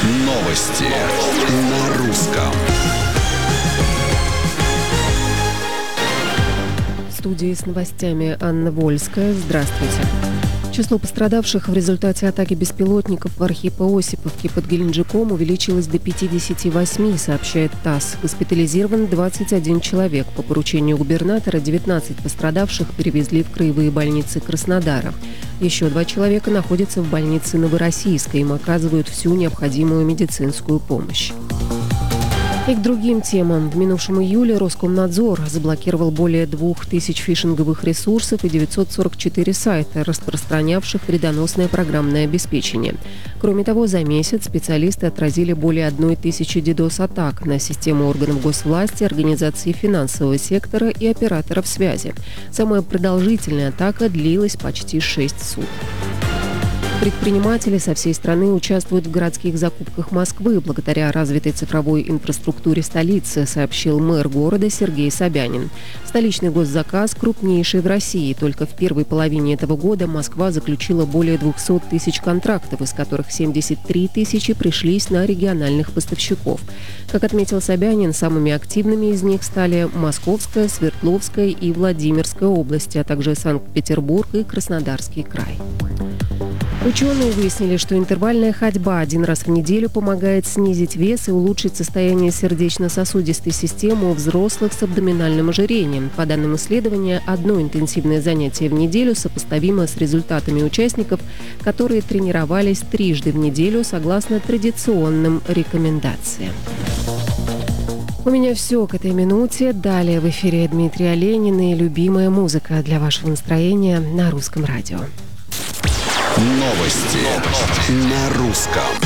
Новости на русском. В студии с новостями Анна Вольская. Здравствуйте. Число пострадавших в результате атаки беспилотников в Архипо-Осиповке под Геленджиком увеличилось до 58, сообщает ТАСС. Госпитализирован 21 человек. По поручению губернатора 19 пострадавших перевезли в краевые больницы Краснодара. Еще 2 человека находятся в больнице Новороссийска. Им оказывают всю необходимую медицинскую помощь. И к другим темам. В минувшем июле Роскомнадзор заблокировал более 2000 фишинговых ресурсов и 944 сайта, распространявших вредоносное программное обеспечение. Кроме того, за месяц специалисты отразили более 1000 DDoS-атак на систему органов госвласти, организаций финансового сектора и операторов связи. Самая продолжительная атака длилась почти 6 суток. Предприниматели со всей страны участвуют в городских закупках Москвы благодаря развитой цифровой инфраструктуре столицы, сообщил мэр города Сергей Собянин. Столичный госзаказ крупнейший в России. Только в первой половине этого года Москва заключила более 200 тысяч контрактов, из которых 73 тысячи пришлись на региональных поставщиков. Как отметил Собянин, самыми активными из них стали Московская, Свердловская и Владимирская области, а также Санкт-Петербург и Краснодарский край. Ученые выяснили, что интервальная ходьба один раз в неделю помогает снизить вес и улучшить состояние сердечно-сосудистой системы у взрослых с абдоминальным ожирением. По данным исследования, одно интенсивное занятие в неделю сопоставимо с результатами участников, которые тренировались трижды в неделю согласно традиционным рекомендациям. У меня все к этой минуте. Далее в эфире Дмитрий Оленин и любимая музыка для вашего настроения на Русском радио. Новости на русском.